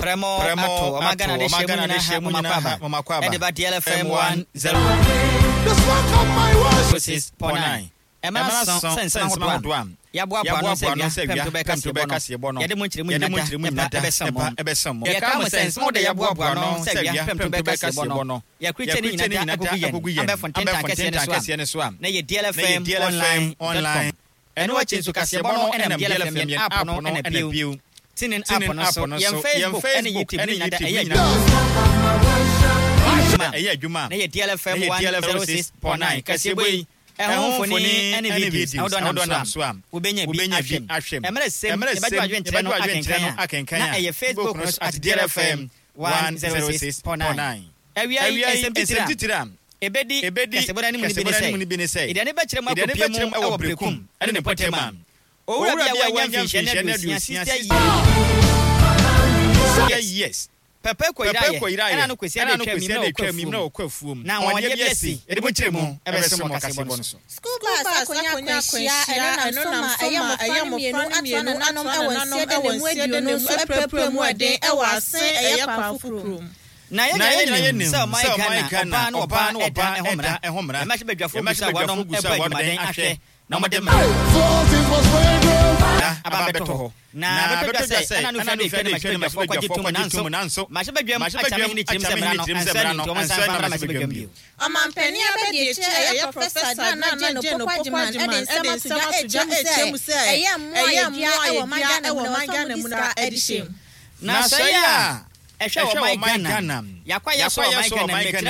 Premo ato omagana de shemu na makwaba e ba DLFM 10 this one come my way 6.9 Emma sense ma do am ya boa no se bia pem to be kase bo no ya de monchire mu nyata ebesam ya ka mo sense mo de ya boa no se bia pem to be kase bo no ya kriche ni nyata agogu yen abe fonten ne so am na ye DLFM online eno wa chenso kase bo no na DLFM app no na bio tinin app no so ya Facebook and YouTube ni nyata eya juma na ye DLFM 106.9 kase boy ehonfoni any videos awdonam so am ubenya bi ahwem emre sem e badwa adwentre no akenkan na eye Facebook no at DLFM 106.9 ewia esempitira ebedi kasebora ni muni bi ne sei ide ne ba kire mu akopiem e wo brekum ene ne potema owura bia wan fi na dusia yes Pepe ko ira na no kwesi de twa mi na okwafuom na won ye biasi e de bo kire mu e be so mo kase bo no so school bus akonya eno na ayamo front anom ewansie de mu adio no so epepre mu ade e wasen eye kwafukrum na ye nim so my Ghana oba no ehomra e ma hye badwafo gusa wadom e ba adwumaden ahwe na mo de ababeto na beto say ana no fa de ma kwa jitum nanso ma hye badwam achame ni tirim no ansa ma hye badwam amampani abedi che eye professor na no kwajiman eden sama suja echemu say eye mo e wo magana mu na edishem na so ya ehwe o my Ghana yakwa so my Ghana